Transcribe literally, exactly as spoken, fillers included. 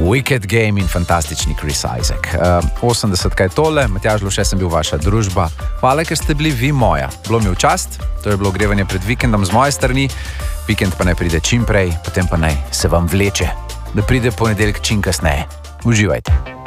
Wicked Game in fantastični Chris Isaak. Uh, osemdesetka je tole, Matjaž Lovše sem bil vaša družba. Hvala, ker ste bili vi moja. Bilo mi v čast, to je bilo ogrevanje pred vikendom z moje strani. Vikend pa naj pride čim prej, potem pa naj se vam vleče, da pride ponedeljek čim kasneje. Uživajte.